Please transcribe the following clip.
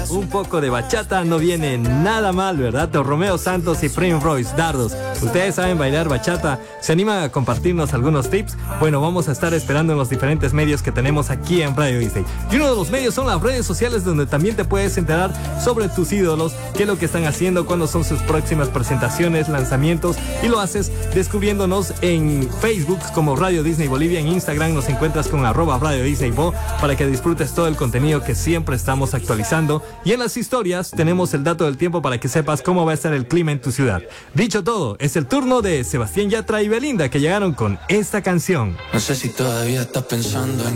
Un poco de bachata no viene nada mal, ¿verdad? Romeo Santos y Prince Royce, Dardos. ¿Ustedes saben bailar bachata? ¿Se animan a compartirnos algunos tips? Bueno, vamos a estar esperando en los diferentes medios que tenemos aquí en Radio Disney. Y uno de los medios son las redes sociales, donde también te puedes enterar sobre tus ídolos, qué es lo que están haciendo, cuándo son sus próximas presentaciones, lanzamientos, y lo haces descubriéndonos en Facebook como Radio Disney Bolivia. En Instagram nos encuentras con @Radio Disney Bo para que disfrutes todo el contenido que siempre estamos actualizando. Y en las historias tenemos el dato del tiempo para que sepas cómo va a estar el clima en tu ciudad. Dicho todo, es el turno de Sebastián Yatra y Belinda, que llegaron con esta canción. No sé si todavía estás pensando en